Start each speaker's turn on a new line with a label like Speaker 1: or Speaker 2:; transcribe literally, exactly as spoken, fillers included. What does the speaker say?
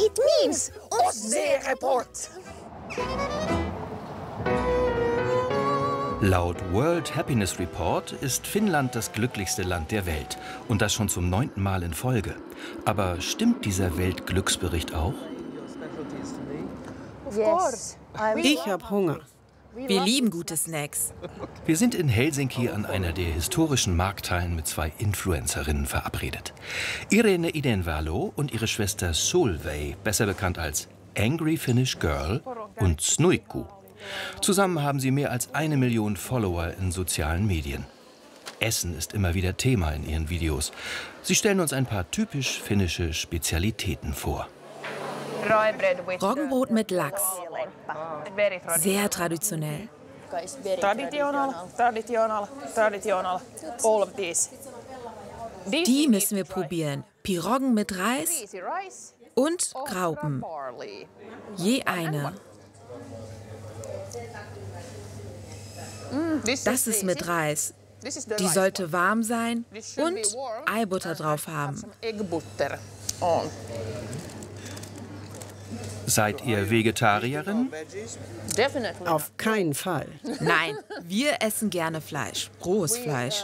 Speaker 1: It means Ostsee-Report.
Speaker 2: Laut World Happiness Report ist Finnland das glücklichste Land der Welt. Und das schon zum neunten Mal in Folge. Aber stimmt dieser Weltglücksbericht auch?
Speaker 3: Ich habe Hunger.
Speaker 4: Wir lieben gute Snacks.
Speaker 2: Wir sind in Helsinki an einer der historischen Markthallen mit zwei Influencerinnen verabredet. Irene Idenvalo und ihre Schwester Solveig, besser bekannt als Angry Finnish Girl und Snuikku. Zusammen haben sie mehr als eine Million Follower in sozialen Medien. Essen ist immer wieder Thema in ihren Videos. Sie stellen uns ein paar typisch finnische Spezialitäten vor.
Speaker 4: Roggenbrot mit Lachs. Sehr traditionell.
Speaker 5: Traditional, traditional, traditional. All of these.
Speaker 4: Die müssen wir probieren. Piroggen mit Reis und Graupen. Je eine. Das ist mit Reis. Die sollte warm sein und Eibutter drauf haben.
Speaker 2: Seid ihr Vegetarierin?
Speaker 3: Auf keinen Fall.
Speaker 4: Nein, wir essen gerne Fleisch. Rohes Fleisch.